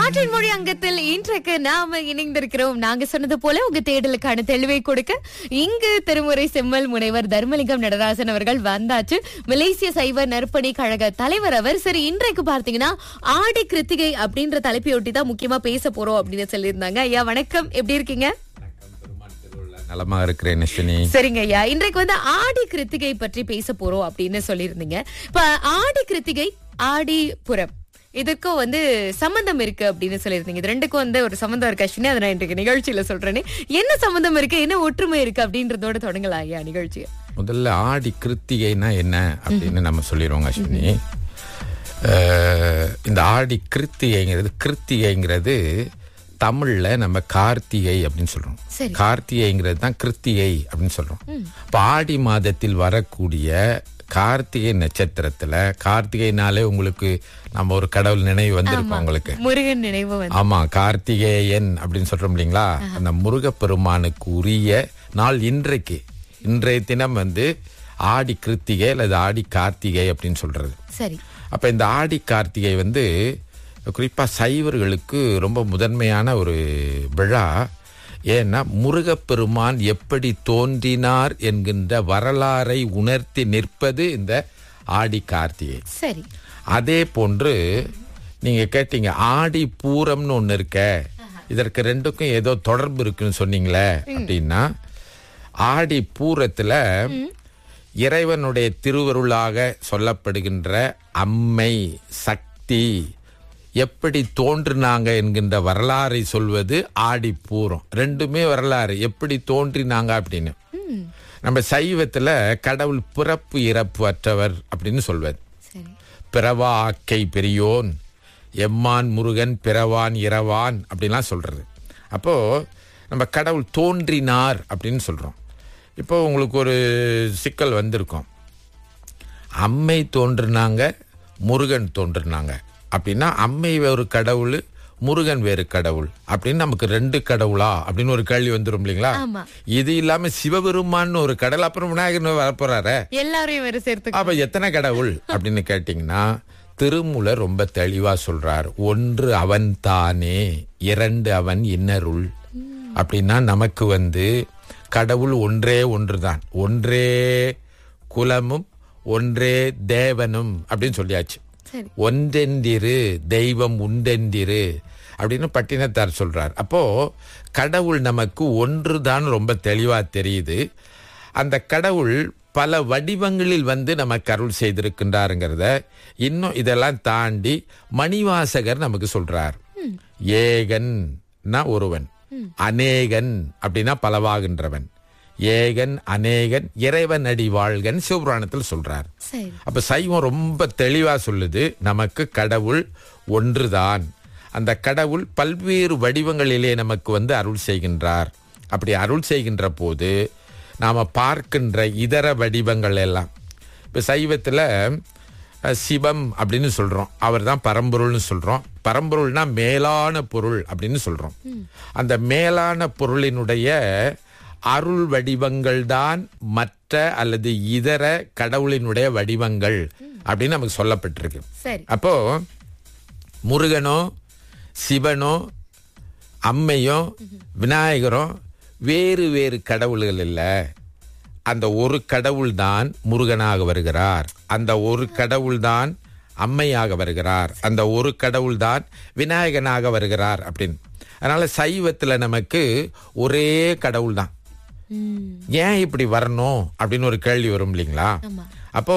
காற்றின் மொழி அங்கத்தில் இன்றைக்கு நாம இணைந்திருக்கிறோம். நாங்க சொன்னது போல உங்க தேடலுக்கான தெளிவை கொடுக்க இங்கு திருமுறை செம்மல் முனைவர் தர்மலிங்கம் நடராசன் அவர்கள் வந்தாச்சு. மலேசிய சைவ நற்பணி கழக தலைவர் அவர். சரி, இன்றைக்கு பார்த்தீங்கன்னா ஆடி கிருத்திகை அப்படின்ற தலைப்பையொட்டி தான் முக்கியமா பேச போறோம் அப்படின்னு சொல்லியிருந்தாங்க. ஐயா வணக்கம், எப்படி இருக்கீங்க? நலமா இருக்கிறேன் நிஷினி. சரிங்க ஐயா, இன்றைக்கு வந்து ஆடி கிருத்திகை பற்றி பேச போறோம் அப்படின்னு சொல்லியிருந்தீங்க. இப்ப ஆடி கிருத்திகை, ஆடிப்புறம் இதுக்கும் வந்து சம்பந்தம் இருக்கு அப்படின்னு சொல்லியிருந்தீங்க. இது ரெண்டுக்கும் வந்து ஒரு சம்பந்தம் இருக்கு அஸ்வினி. அதை நான் இன்றைக்கு நிகழ்ச்சியில சொல்றேனே. என்ன சம்பந்தம் இருக்கு, என்ன ஒற்றுமை இருக்கு அப்படின்றதோட தொடங்கலாம் ஐயா நிகழ்ச்சியை. முதல்ல ஆடி கிருத்திகைனா என்ன அப்படின்னு நம்ம சொல்லிடுவோங்க அஸ்வினி. இந்த ஆடி கிருத்திகைங்கிறது தமிழ்ல நம்ம கார்த்திகை அப்படின்னு சொல்றோம். கார்த்திகைங்கிறது தான் கிருத்திகை அப்படின்னு சொல்றோம். இப்ப ஆடி மாதத்தில் வரக்கூடிய கார்த்திகை நட்சத்திரத்துல, கார்த்திகைனாலே உங்களுக்கு நம்ம ஒரு கடவுள் நினைவு வந்திருக்கோம் உங்களுக்கு, முருகன் நினைவு. ஆமா, கார்த்திகேயன் அப்படின்னு சொல்றோம் இல்லைங்களா? அந்த முருகப்பெருமானுக்கு உரிய நாள் இன்றைய தினம் வந்து ஆடி கிருத்திகை அல்லது ஆடி கார்த்திகை அப்படின்னு சொல்றது. சரி. அப்ப இந்த ஆடி கார்த்திகை வந்து குறிப்பா சைவர்களுக்கு ரொம்ப முதன்மையான ஒரு விழா. ஏன்னா முருகப்பெருமான் எப்படி தோன்றினார் என்கின்ற வரலாறை உணர்த்தி நிற்பது இந்த ஆடி கார்த்திகை. சரி. அதே போன்று நீங்க கேட்டீங்க ஆடி பூரம்னு ஒண்ணு இருக்க, இதற்கு ரெண்டுக்கும் ஏதோ தொடர்பு இருக்குன்னு சொன்னீங்களே அப்படின்னா, ஆடி பூரத்துல இறைவனுடைய திருவருளாக சொல்லப்படுகின்ற அம்மை சக்தி எப்படி தோன்றினாங்க என்கின்ற வரலாறை சொல்வது ஆடி பூரம். ரெண்டுமே வரலாறு, எப்படி தோன்றினாங்க அப்படின்னு. நம்ம சைவத்துல கடவுள் பிறப்பு இறப்பு அற்றவர் அப்படின்னு சொல்வது. பிறவா ஆக்கை பெரியோன், எம்மான் முருகன் பிறவான் இரவான் அப்படின்லாம் சொல்றது. அப்போ நம்ம கடவுள் தோன்றினார் அப்படின்னு சொல்றோம். இப்போ உங்களுக்கு ஒரு சிக்கல் வந்திருக்கும். அம்மை தோன்றினாங்க, முருகன் தோன்றினாங்க அப்படின்னா அம்மை வேறு கடவுள், முருகன் வேறு கடவுள் அப்படின்னு நமக்கு ரெண்டு கடவுளா அப்படின்னு ஒரு கேள்வி வந்துரும் இல்லைங்களா? இது இல்லாம சிவபெருமான் ஒரு கடவுள், அப்புறம் விநாயகர் வரப்போறாரு, எல்லாரையும் வேற சேர்த்து. அப்ப எத்தனை கடவுள் அப்படின்னு கேட்டீங்கன்னா, திருமூலர் ரொம்ப தெளிவா சொல்றார். ஒன்று அவன் தானே, இரண்டு அவன் இன்னருள். அப்படின்னா நமக்கு வந்து கடவுள் ஒன்றுதான், ஒன்றே குலமும் ஒன்றே தேவனும் அப்படின்னு சொல்லியாச்சு. ஒன்றெந்திரு தெய்வம் உண்டெந்திரு அப்படின்னு பட்டினத்தார் சொல்றார். அப்போ கடவுள் நமக்கு ஒன்றுதான் ரொம்ப தெளிவா தெரியுது. அந்த கடவுள் பல வடிவங்களில் வந்து நமக்கு அருள் செய்திருக்கின்றாருங்கிறத இன்னும் இதெல்லாம் தாண்டி மணிவாசகர் நமக்கு சொல்றார். ஏகன்னா ஒருவன், அநேகன் அப்படின்னா பலவாகின்றவன், ஏகன் அநேகன் இறைவன் அடி வாழ்கன் சிவபுராணத்தில் சொல்றார். அப்ப சைவம் ரொம்ப தெளிவா சொல்லுது, நமக்கு கடவுள் ஒன்றுதான். அந்த கடவுள் பல்வேறு வடிவங்களிலே நமக்கு வந்து அருள் செய்கின்றார். அப்படி அருள் செய்கின்ற போது நாம பார்க்கின்ற இதர வடிவங்கள் எல்லாம், இப்ப சைவத்துல சிவம் அப்படின்னு சொல்றோம், அவர் தான் பரம்பொருள்னு சொல்றோம். பரம்பொருள்னா மேலான பொருள் அப்படின்னு சொல்றோம். அந்த மேலான பொருளினுடைய அருள் வடிவங்கள் தான் மற்ற அல்லது இதர கடவுளினுடைய வடிவங்கள் அப்படின்னு நமக்கு சொல்லப்பட்டிருக்கு. அப்போ முருகனோ சிவனோ அம்மையோ விநாயகரோ வேறு வேறு கடவுள்கள் இல்ல. அந்த ஒரு கடவுள் தான் முருகனாக வருகிறார், அந்த ஒரு கடவுள் தான் அம்மையாக வருகிறார், அந்த ஒரு கடவுள் தான் விநாயகனாக வருகிறார் அப்படின்னு. அதனால சைவத்துல நமக்கு ஒரே கடவுள் தான். ஏன் இப்படி வரணும் அப்படின்னு ஒரு கேள்வி வரும் இல்லைங்களா? அப்போ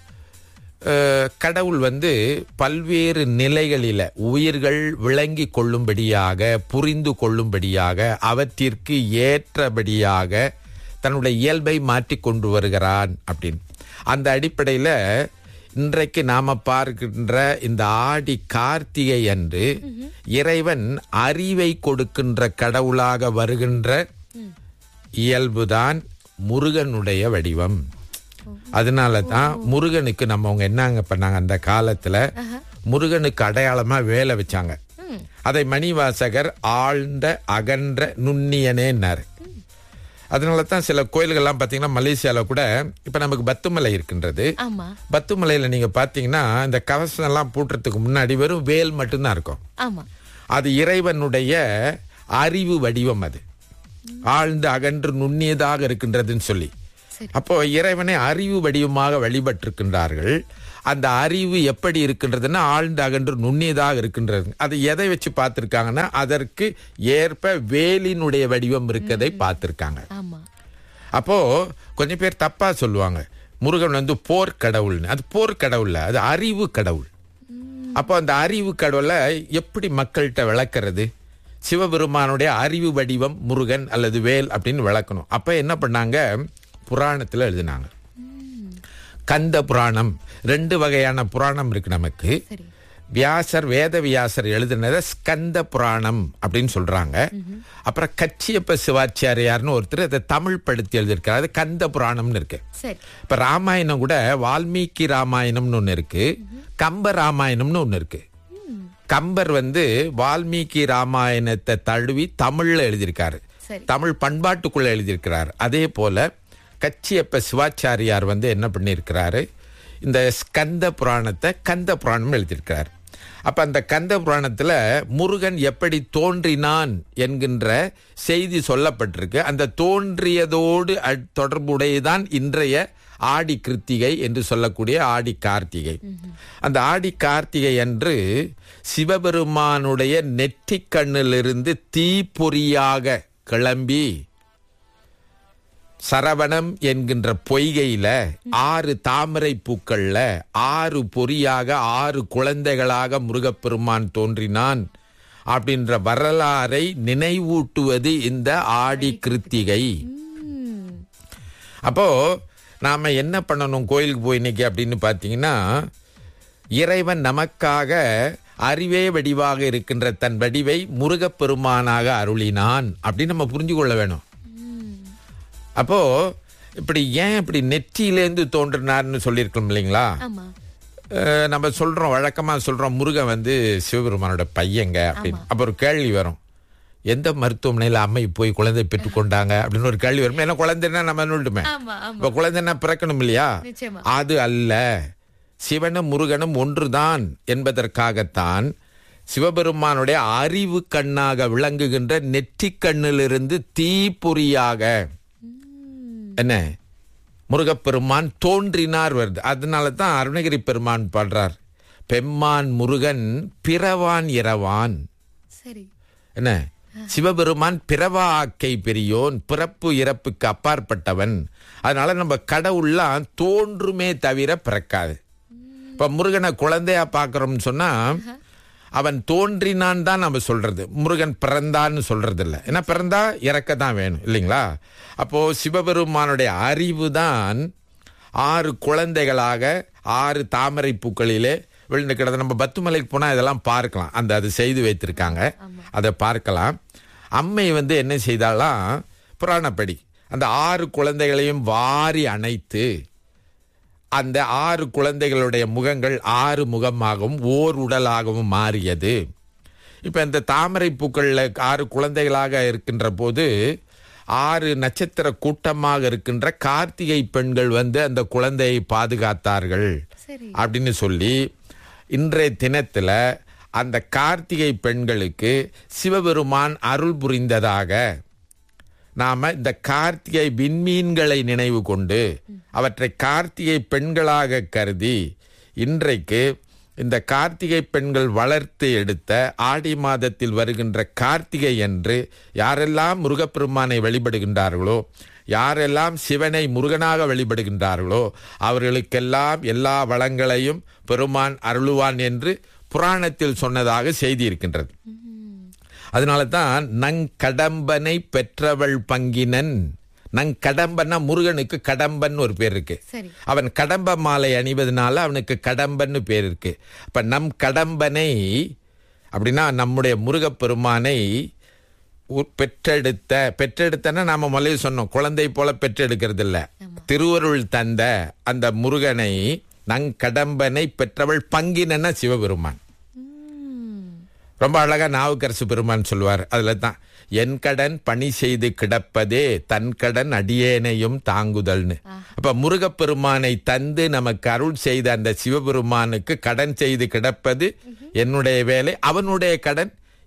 கடவுள் வந்து பல்வேறு நிலைகளில உயிர்கள் விளங்கி கொள்ளும்படியாக, புரிந்து கொள்ளும்படியாக, அவற்றிற்கு ஏற்றபடியாக தன்னுடைய இயல்பை மாற்றி கொண்டு வருகிறான் அப்படின்னு. அந்த அடிப்படையில இன்றைக்கு நாம பார்க்கின்ற இந்த ஆடி கார்த்திகை அன்று இறைவன் அறிவை கொடுக்கின்ற கடவுளாக வருகின்ற இயல்புதான் முருகனுடைய வடிவம். அதனாலதான் முருகனுக்கு நம்ம என்னங்க பண்ணாங்க, அந்த காலத்துல முருகனுக்கு அடையாளமா வேலை வச்சாங்க. அதை மணிவாசகர் ஆழ்ந்த அகன்ற நுண்ணியனேன்னாரு. அதனாலதான் சில கோயில்கள்லாம் பாத்தீங்கன்னா மலேசியால கூட இப்ப நமக்கு பத்துமலை இருக்கின்றது. பத்துமலையில நீங்க பாத்தீங்கன்னா இந்த கவசம் எல்லாம் பூட்டுறதுக்கு முன்னாடி வெறும் வேல் மட்டும்தான் இருக்கும். அது இறைவனுடைய அறிவு வடிவம். அது ஆழ்ந்து அகன்று நுண்ணியதாக இருக்கின்றதுன்னு சொல்லி, அப்போ இறைவனை அறிவு வடிவமாக வழிபட்டிருக்கின்றார்கள். அந்த அறிவு எப்படி இருக்கின்றதுன்னா ஆழ்ந்து அகன்று நுண்ணியதாக இருக்கின்றது. அது எதை வச்சு பார்த்திருக்காங்கன்னா அதற்கு ஏற்ப வேலினுடைய வடிவம் இருக்கதை பார்த்திருக்காங்க. அப்போ கொஞ்சம் பேர் தப்பா சொல்லுவாங்க, முருகன் போர்க்கடவுள்னு. அது போர்க்கடவுள், அது அறிவு கடவுள். அப்போ அந்த அறிவு கடவுளை எப்படி மக்கள்கிட்ட விளக்குறது? சிவபெருமானுடைய அறிவு வடிவம் முருகன் அல்லது வேல் அப்படின்னு விளக்கணும். அப்ப என்ன பண்ணாங்க, புராணத்துல எழுதினாங்க. கந்த புராணம், 2 வகையான புராணம் இருக்கு நமக்கு. வியாசர், வேத வியாசர் எழுதினத ஸ்கந்த புராணம் அப்படின்னு சொல்றாங்க. அப்புறம் கச்சியப்ப சிவாச்சாரியார்னு ஒருத்தர் அதை தமிழ் படுத்தி எழுதியிருக்காரு, அது கந்த புராணம்னு இருக்கு. இப்ப ராமாயணம் கூட வால்மீகி ராமாயணம்னு ஒண்ணு இருக்கு, கம்ப ராமாயணம்னு ஒண்ணு இருக்கு. கம்பர் வால்மீகி ராமாயணத்தை தழுவி தமிழ்ல எழுதியிருக்காரு, தமிழ் பண்பாட்டுக்குள்ள எழுதியிருக்கிறார். அதே போல கச்சியப்ப சிவாச்சாரியார் என்ன பண்ணியிருக்கிறாரு, இந்த ஸ்கந்த புராணத்தை கந்த புராணம் எழுதியிருக்கிறார். அப்ப அந்த கந்த புராணத்துல முருகன் எப்படி தோன்றினான் என்கின்ற செய்தி சொல்லப்பட்டிருக்கு. அந்த தோன்றியதோடு தொடர்புடையதான் இன்றைய ஆடி கிருத்திகை என்று சொல்லக்கூடிய ஆடி கார்த்திகை. அந்த ஆடி கார்த்திகை அன்று சிவபெருமானுடைய நெற்றிக் கண்ணிலிருந்து தீப்பொறியாக கிளம்பி சரவணம் என்கின்ற பொய்கையில 6 தாமரை பூக்கள்ல 6 பொறியாக 6 குழந்தைகளாக முருகப்பெருமான் தோன்றினான் அப்படின்ற வரலாறை நினைவூட்டுவது இந்த ஆடி கிருத்திகை. அப்போ நாம என்ன பண்ணணும் கோயிலுக்கு போய் இன்னைக்கு அப்படின்னு பாத்தீங்கன்னா, இறைவன் நமக்காக அறிவே வடிவாக இருக்கின்ற தன் வடிவை முருகப்பெருமானாக அருளினான் அப்படின்னு நம்ம புரிஞ்சு கொள்ள வேணும். அப்போ இப்படி ஏன் இப்படி நெற்றியிலேருந்து தோன்றினார்னு சொல்லியிருக்கோம் இல்லைங்களா? நம்ம சொல்றோம், வழக்கமா சொல்றோம் முருகன் சிவபெருமானோட பையங்க அப்படின்னு. அப்ப ஒரு கேள்வி வரும், எந்த மருத்துவமனையில அம்மை போய் குழந்தை பெற்றுக் கொண்டாங்க அப்படின்னு ஒரு கேள்வி வரும். ஏன்னா குழந்தைன்னா நம்ம சொல்லிட்டுமே, இப்ப குழந்தைன்னா பிறக்கணும் இல்லையா? அது அல்ல, சிவனும் முருகனும் ஒன்றுதான் என்பதற்காகத்தான் சிவபெருமானுடைய அறிவு கண்ணாக விளங்குகின்ற நெற்றிக் கண்ணிலிருந்து தீப்பொறியாக என்ன முருகப்பெருமான் தோன்றினார் வருது. அதனால தான் அருணகிரி பெருமான் பாடுறார், பெம்மான் முருகன் பிறவான் இரவான். என்ன, சிவபெருமான் பிறவா ஆக்கை பெரியோன், பிறப்பு இறப்புக்கு அப்பாற்பட்டவன். அதனால நம்ம கடவுள்லாம் தோன்றுமே தவிர பிறக்காது. இப்ப முருகனை குழந்தையா பாக்குறோம்னு சொன்னா அவன் தோன்றினான் தான் நம்ம சொல்றது, முருகன் பிறந்தான்னு சொல்றது இல்லை. ஏன்னா பிறந்தா இறக்கத்தான் வேணும் இல்லைங்களா? அப்போ சிவபெருமானுடைய அறிவு தான் 6 குழந்தைகளாக 6 தாமரை பூக்களிலே விழுந்து கிடந்த. நம்ம பத்துமலைக்கு போனா இதெல்லாம் பார்க்கலாம், அது செய்து வைத்திருக்காங்க, அதை பார்க்கலாம். அம்மை என்ன செய்தாலாம், புராணப்படி அந்த 6 குழந்தைகளையும் வாரி அணைத்து அந்த 6 குழந்தைகளுடைய முகங்கள் 6 முகமாகவும் ஓர் உடலாகவும் மாறியது. இப்ப இந்த தாமரை பூக்கள்ல 6 குழந்தைகளாக இருக்கின்ற போது 6 நட்சத்திர கூட்டமாக இருக்கின்ற கார்த்திகை பெண்கள் அந்த குழந்தையை பாதுகாத்தார்கள் அப்படின்னு சொல்லி இன்றைய தினத்துல அந்த கார்த்திகை பெண்களுக்கு சிவபெருமான் அருள் புரிந்ததாக நாம இந்த கார்த்திகை விண்மீன்களை நினைவு கொண்டு அவற்றை கார்த்திகை பெண்களாக கருதி இன்றைக்கு இந்த கார்த்திகை பெண்கள் வளர்த்து எடுத்த ஆடி மாதத்தில் வருகின்ற கார்த்திகை என்று யாரெல்லாம் முருகப்பெருமானை வழிபடுகின்றார்களோ, யாரெல்லாம் சிவனை முருகனாக வழிபடுகின்றார்களோ அவர்களுக்கெல்லாம் எல்லா வளங்களையும் பெருமான் அருளுவான் என்று புராணத்தில் சொன்னதாக செய்தி இருக்கின்றது. அதனால தான் நங்கடம்பனை பெற்றவள் பங்கினன். நங்கடம்பன்னா முருகனுக்கு கடம்பன் ஒரு பேர் இருக்கு. அவன் கடம்ப மாலை அணிவதனால அவனுக்கு கடம்பன்னு பேர் இருக்கு. அப்ப நம் கடம்பனை அப்படின்னா நம்முடைய முருகப்பெருமானை பெற்றெடுத்தனா நாம முதலில் சொன்னோம், குழந்தை போல பெற்றெடுக்கிறது இல்ல, திருவருள் தந்த அந்த முருகனை நங்கடம்பனை பெற்றவள் பங்கினன்னா சிவபெருமான். ரொம்ப அழகா நாவுக்கரசு பெருமான் சொல்லுவார், அதுல தான் என் கடன் பணி செய்து கிடப்பதே தன் கடன் அடியேனையும் தாங்குதல்னு. அப்ப முருகப்பெருமானை தந்து நமக்கு அருள் செய்த அந்த சிவபெருமானுக்கு கடன் செய்து கிடப்பது என்னுடைய வேலை, அவனுடைய கடன்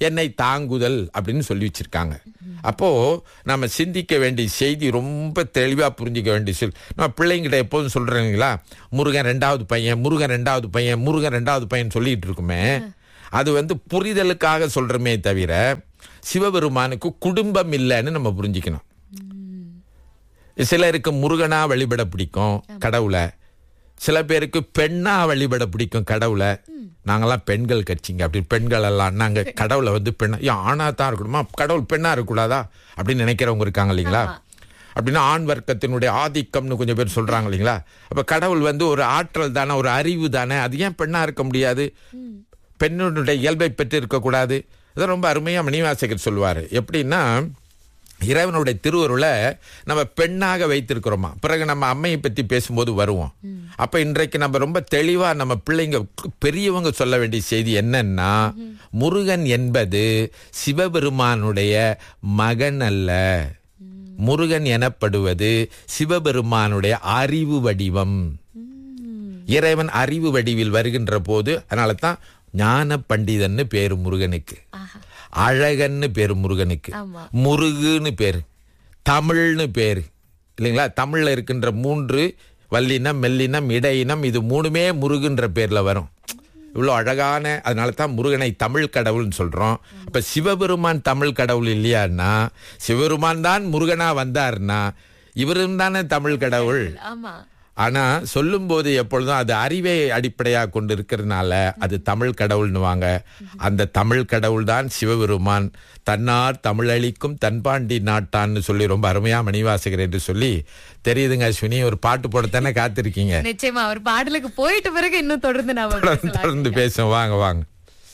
என்னை தாங்குதல் அப்படின்னு சொல்லி வச்சிருக்காங்க. அப்போ நம்ம சிந்திக்க வேண்டிய செய்தி ரொம்ப தெளிவா புரிஞ்சுக்க வேண்டிய நம்ம பிள்ளைங்கிட்ட எப்போதும் சொல்றீங்களா, முருகன் 2வது பையன், முருகன் 2வது பையன், முருகன் 2வது பையன் சொல்லிட்டு இருக்குமே, அது புரிதலுக்காக சொல்றமே தவிர சிவபெருமானுக்கு குடும்பம் இல்லைன்னு நம்ம புரிஞ்சுக்கணும். சிலருக்கு முருகனா வழிபட பிடிக்கும் கடவுளை, சில பேருக்கு பெண்ணா வழிபட பிடிக்கும் கடவுளை. நாங்கெல்லாம் பெண்கள் கட்சிங்க, அப்படி பெண்கள் எல்லாம் நாங்க கடவுளை பெண்ணா ஆணா தான் இருக்கணுமா, கடவுள் பெண்ணா இருக்கக்கூடாதா அப்படின்னு நினைக்கிறவங்க இருக்காங்க இல்லைங்களா. அப்படின்னா ஆண் வர்க்கத்தினுடைய ஆதிக்கம்னு கொஞ்சம் பேர் சொல்றாங்க இல்லைங்களா. அப்ப கடவுள் ஒரு ஆற்றல் தானே, ஒரு அறிவு தானே, அது ஏன் பெண்ணா இருக்க முடியாது, பெண்ணுடைய இயல்பை பெற்று இருக்கக்கூடாது. அதான் ரொம்ப அருமையா மணிவாசகர் சொல்லுவாரு. எப்படின்னா, இறைவனுடைய திருவருளை நம்ம பெண்ணாக வைத்திருக்கிறோமா, பிறகு நம்ம அம்மையை பத்தி பேசும்போது வருவோம். அப்ப இன்றைக்கு நம்ம ரொம்ப தெளிவா நம்ம பிள்ளைங்க பெரியவங்க சொல்ல வேண்டிய செய்தி என்னன்னா, முருகன் என்பது சிவபெருமானுடைய மகன் அல்ல, முருகன் எனப்படுவது சிவபெருமானுடைய அறிவு வடிவம். இறைவன் அறிவு வடிவில் வருகின்ற போது, அதனால தான் ஞான பண்டிதன்னு பேரு முருகனுக்கு, அழகன்னு பேரு முருகனுக்கு, முருகுன்னு பேரு, தமிழ்னு பேரு இல்லைங்களா. தமிழ்ல இருக்கின்ற 3 வல்லினம், மெல்லினம், இடையினம், இது 3மே முருகுன்ற பேர்ல வரும். இவ்வளவு அழகான, அதனால தான் முருகனை தமிழ் கடவுள்னு சொல்றோம். அப்ப சிவபெருமான் தமிழ் கடவுள் இல்லையான்னா, சிவபெருமான் தான் முருகனா வந்தார்னா இவரும் தானே தமிழ் கடவுள். ஆனா சொல்லும் போது எப்பொழுதும் அது அறிவை அடிப்படையாக கொண்டு இருக்கிறதுனால அது தமிழ் கடவுள்னு வாங்க. அந்த தமிழ் கடவுள் தான் சிவபெருமான். தன்னார் தமிழளிக்கும் தன்பாண்டி நாட்டான்னு சொல்லி ரொம்ப அருமையா மணிவாசகர் என்று சொல்லி தெரியுதுங்க. அஸ்வினி, ஒரு பாட்டு போடத்தானே காத்திருக்கீங்க. நிச்சயமா ஒரு பாடலுக்கு போயிட்டு பிறகு இன்னும் தொடர்ந்து பேசுவோம். வாங்க வாங்க.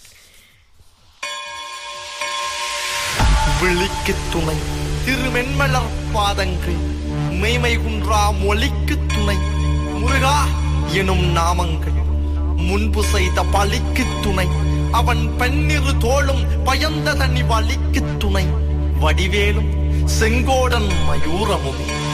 விழிக்கு துணை திருமென்மலர் பாதங்கள், மெய்மை குன்றா மொழிக்கு துணை முருகா எனும் நாமங்கள், முன்பு செய்த பழிக்கு துணை அவன் பன்னிரு தோளும் பயந்த தனி வலிக்கு துணை, வடிவேலும் செங்கோடன் மயூரமும்